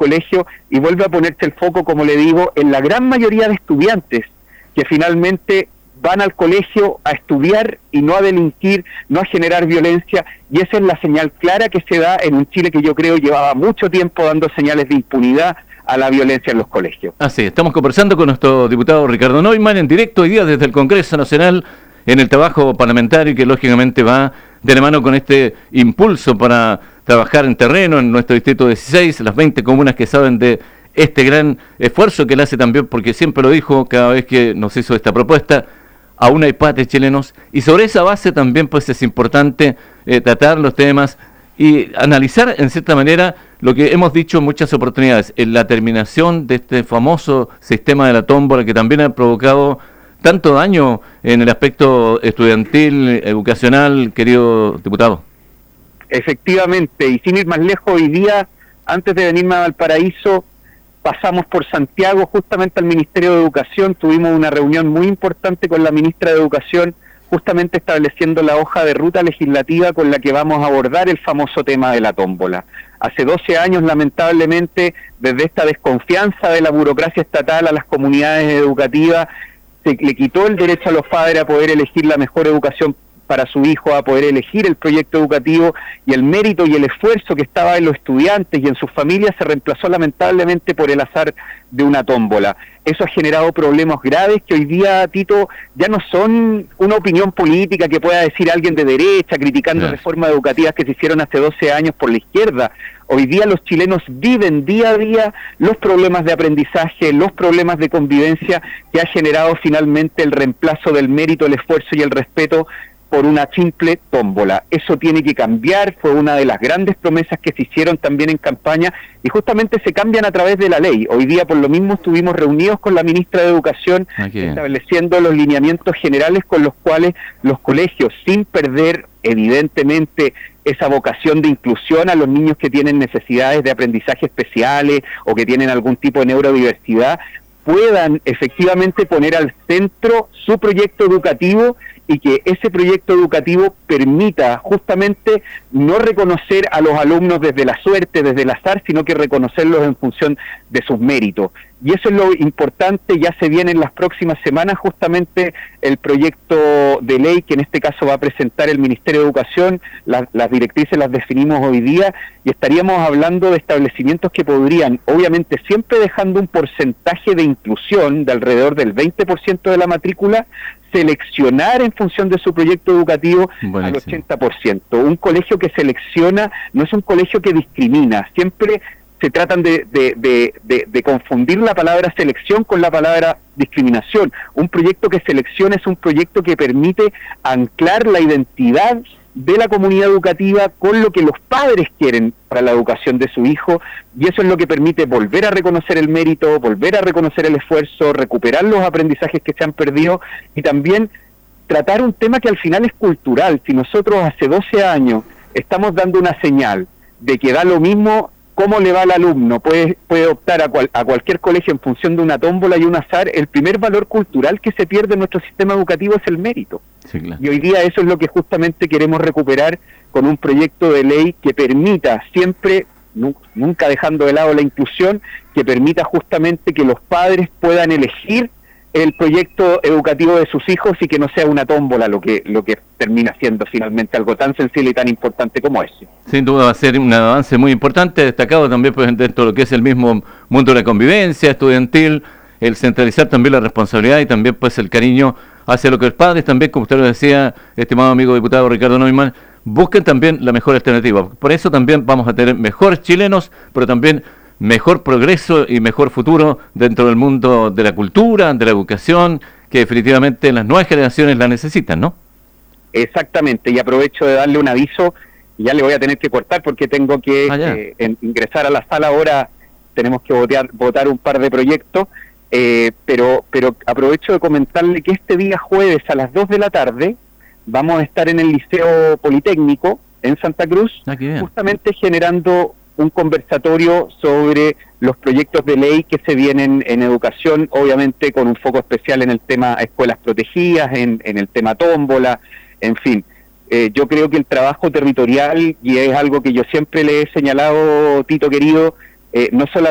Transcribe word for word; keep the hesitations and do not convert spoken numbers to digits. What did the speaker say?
colegio y vuelve a ponerse el foco, como le digo, en la gran mayoría de estudiantes que finalmente van al colegio a estudiar y no a delinquir, no a generar violencia, y esa es la señal clara que se da en un Chile que yo creo llevaba mucho tiempo dando señales de impunidad a la violencia en los colegios. Así, estamos conversando con nuestro diputado Ricardo Neumann en directo hoy día desde el Congreso Nacional en el trabajo parlamentario que lógicamente va de la mano con este impulso para trabajar en terreno en nuestro distrito dieciséis, las veinte comunas que saben de este gran esfuerzo que él hace también, porque siempre lo dijo cada vez que nos hizo esta propuesta, aún hay padres chilenos, y sobre esa base también pues es importante eh, tratar los temas y analizar en cierta manera lo que hemos dicho en muchas oportunidades, en la terminación de este famoso sistema de la tómbola que también ha provocado tanto daño en el aspecto estudiantil, educacional, querido diputado. Efectivamente, y sin ir más lejos, hoy día, antes de venirme a Valparaíso, pasamos por Santiago, justamente al Ministerio de Educación, tuvimos una reunión muy importante con la ministra de Educación, justamente estableciendo la hoja de ruta legislativa con la que vamos a abordar el famoso tema de la tómbola. Hace doce años, lamentablemente, desde esta desconfianza de la burocracia estatal a las comunidades educativas, se le quitó el derecho a los padres a poder elegir la mejor educación para su hijo, a poder elegir el proyecto educativo, y el mérito y el esfuerzo que estaba en los estudiantes y en sus familias se reemplazó lamentablemente por el azar de una tómbola. Eso ha generado problemas graves que hoy día, Tito, ya no son una opinión política que pueda decir alguien de derecha criticando Yes. reformas educativas que se hicieron hace doce años por la izquierda. Hoy día los chilenos viven día a día los problemas de aprendizaje, los problemas de convivencia que ha generado finalmente el reemplazo del mérito, el esfuerzo y el respeto por una simple tómbola. Eso tiene que cambiar, fue una de las grandes promesas que se hicieron también en campaña, y justamente se cambian a través de la ley. Hoy día por lo mismo estuvimos reunidos con la ministra de Educación, Aquí. estableciendo los lineamientos generales con los cuales los colegios, sin perder evidentemente esa vocación de inclusión a los niños que tienen necesidades de aprendizaje especiales o que tienen algún tipo de neurodiversidad, puedan efectivamente poner al centro su proyecto educativo, y que ese proyecto educativo permita justamente no reconocer a los alumnos desde la suerte, desde el azar, sino que reconocerlos en función de sus méritos. Y eso es lo importante. Ya se viene en las próximas semanas justamente el proyecto de ley que en este caso va a presentar el Ministerio de Educación. Las, las directrices las definimos hoy día y estaríamos hablando de establecimientos que podrían, obviamente siempre dejando un porcentaje de inclusión de alrededor del veinte por ciento de la matrícula, seleccionar en función de su proyecto educativo Buenísimo. Al ochenta por ciento. Un colegio que selecciona no es un colegio que discrimina, siempre se tratan de, de, de, de, de confundir la palabra selección con la palabra discriminación. Un proyecto que selecciona es un proyecto que permite anclar la identidad de la comunidad educativa con lo que los padres quieren para la educación de su hijo, y eso es lo que permite volver a reconocer el mérito, volver a reconocer el esfuerzo, recuperar los aprendizajes que se han perdido, y también tratar un tema que al final es cultural. Si nosotros hace doce años estamos dando una señal de que da lo mismo cómo le va al alumno, puede, puede optar a, cual, a cualquier colegio en función de una tómbola y un azar, el primer valor cultural que se pierde en nuestro sistema educativo es el mérito. Sí, claro. Y hoy día eso es lo que justamente queremos recuperar con un proyecto de ley que permita siempre, nunca dejando de lado la inclusión, que permita justamente que los padres puedan elegir el proyecto educativo de sus hijos y que no sea una tómbola lo que lo que termina siendo finalmente algo tan sensible y tan importante como ese. Sin duda va a ser un avance muy importante, destacado también pues dentro de lo que es el mismo mundo de la convivencia estudiantil, el centralizar también la responsabilidad y también pues el cariño hacia lo que los padres también, como usted lo decía, estimado amigo diputado Ricardo Neumann, busquen también la mejor alternativa. Por eso también vamos a tener mejores chilenos, pero también mejor progreso y mejor futuro dentro del mundo de la cultura, de la educación, que definitivamente las nuevas generaciones la necesitan, ¿no? Exactamente, y aprovecho de darle un aviso, y ya le voy a tener que cortar porque tengo que ah, eh, en, ingresar a la sala ahora, tenemos que votar, votar un par de proyectos, eh, pero, pero aprovecho de comentarle que este día jueves a las dos de la tarde vamos a estar en el Liceo Politécnico en Santa Cruz, ah, justamente generando un conversatorio sobre los proyectos de ley que se vienen en educación, obviamente con un foco especial en el tema escuelas protegidas, en, en el tema tómbola, en fin. Eh, yo creo que el trabajo territorial, y es algo que yo siempre le he señalado, Tito querido, eh, no solamente